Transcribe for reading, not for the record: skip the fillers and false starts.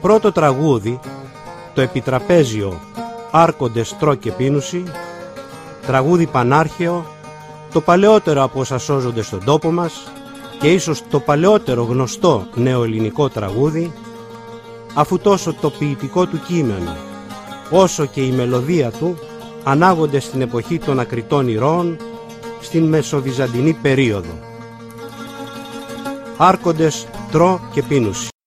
πρώτο τραγούδι, το επιτραπέζιο «Άρχοντες τρώ και πίνουσι», τραγούδι πανάρχαιο, το παλαιότερο από όσα σώζονται στον τόπο μας και ίσως το παλαιότερο γνωστό νεοελληνικό τραγούδι, αφού τόσο το ποιητικό του κείμενο όσο και η μελωδία του ανάγονται στην εποχή των ακριτών ηρώων, στην μεσοβυζαντινή περίοδο. Άρχοντες τρώ και πίνουσι.